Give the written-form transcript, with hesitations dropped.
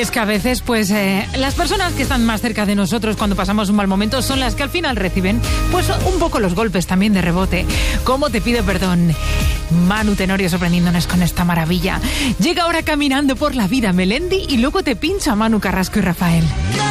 es que a veces, pues, las personas que están más cerca de nosotros cuando pasamos un mal momento son las que al final reciben, pues, un poco los golpes también de rebote. ¿Cómo te pido perdón? Manu Tenorio sorprendiéndonos con esta maravilla. Llega ahora Caminando por la vida, Melendi, y luego te pincha Manu Carrasco y Rafael.